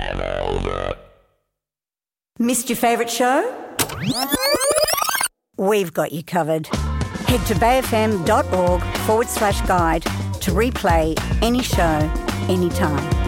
Missed your favourite show? We've got you covered. Head to bayfm.org/guide to replay any show, anytime.